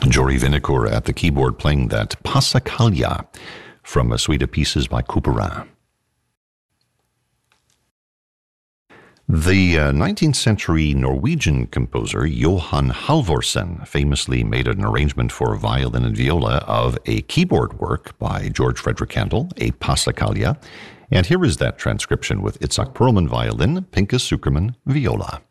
Jory Vinacour at the keyboard playing that Passacaglia from a suite of pieces by Couperin. The 19th century Norwegian composer Johan Halvorsen famously made an arrangement for violin and viola of a keyboard work by George Frederick Handel, a Passacaglia, and here is that transcription with Itzhak Perlman violin, Pinchas Zukerman viola.